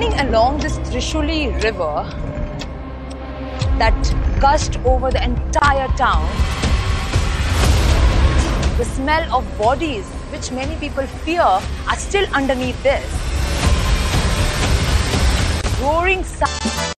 Running along this Trishuli river that gushed over the entire town, the smell of bodies, which many people fear, are still underneath this. Roaring sound.